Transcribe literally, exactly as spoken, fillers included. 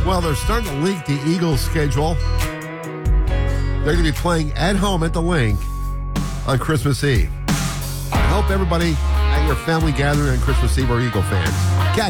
Well, they're starting to leak the Eagles' schedule. They're going to be playing at home at the Link on Christmas Eve. I hope everybody at your family gathering on Christmas Eve are Eagle fans.